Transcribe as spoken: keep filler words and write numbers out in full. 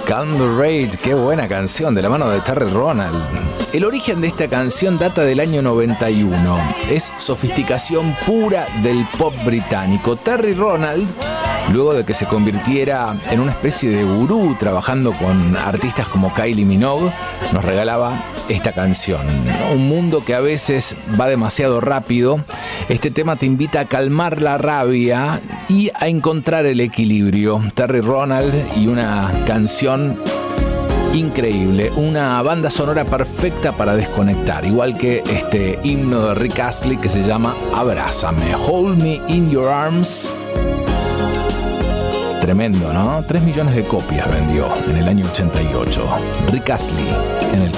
Calm the Rage, qué buena canción, de la mano de Terry Ronald. El origen de esta canción data del año noventa y uno. Es sofisticación pura del pop británico. Terry Ronald, luego de que se convirtiera en una especie de gurú trabajando con artistas como Kylie Minogue, nos regalaba esta canción, ¿no? Un mundo que a veces va demasiado rápido. Este tema te invita a calmar la rabia y a encontrar el equilibrio. Terry Ronald y una canción increíble, una banda sonora perfecta para desconectar, igual que este himno de Rick Astley que se llama Abrázame, Hold Me in Your Arms. Tremendo, ¿no? Tres millones de copias vendió en el año ochenta y ocho. Rick Astley en el